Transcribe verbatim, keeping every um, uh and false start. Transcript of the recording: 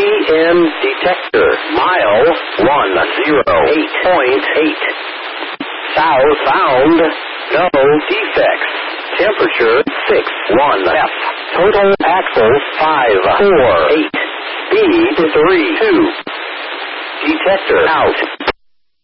M detector. Mile one zero eight point eight. Southbound, no defects. Temperature six one F. Total axles five four eight. Speed three two. Detector out.